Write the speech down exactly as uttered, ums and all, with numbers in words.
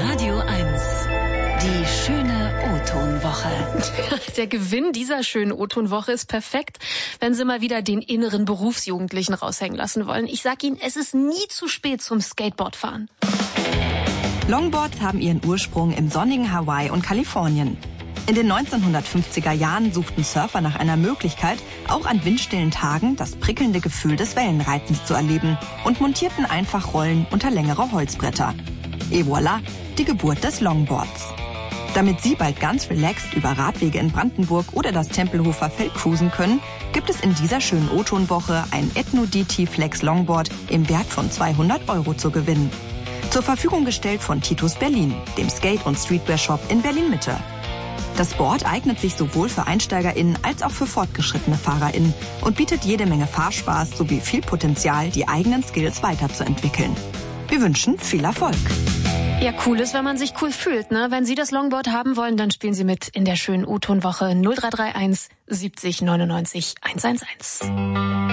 Radio eins. Die schöne O-Ton-Woche. Der Gewinn dieser schönen O-Ton-Woche ist perfekt, wenn Sie mal wieder den inneren Berufsjugendlichen raushängen lassen wollen. Ich sag Ihnen, es ist nie zu spät zum Skateboardfahren. Longboards haben ihren Ursprung im sonnigen Hawaii und Kalifornien. In den neunzehnhundertfünfziger Jahren suchten Surfer nach einer Möglichkeit, auch an windstillen Tagen das prickelnde Gefühl des Wellenreitens zu erleben und montierten einfach Rollen unter längere Holzbretter. Et voilà, die Geburt des Longboards. Damit Sie bald ganz relaxed über Radwege in Brandenburg oder das Tempelhofer Feld cruisen können, gibt es in dieser schönen O-Ton-Woche ein Ethno-D T Flex Longboard im Wert von zweihundert Euro zu gewinnen. Zur Verfügung gestellt von Titus Berlin, dem Skate- und Streetwear-Shop in Berlin-Mitte. Das Board eignet sich sowohl für EinsteigerInnen als auch für fortgeschrittene FahrerInnen und bietet jede Menge Fahrspaß sowie viel Potenzial, die eigenen Skills weiterzuentwickeln. Wir wünschen viel Erfolg. Ja, cool ist, wenn man sich cool fühlt, ne? Wenn Sie das Longboard haben wollen, dann spielen Sie mit in der schönen O-Ton-Woche null drei drei eins siebzig neunundneunzig hundertundzehn.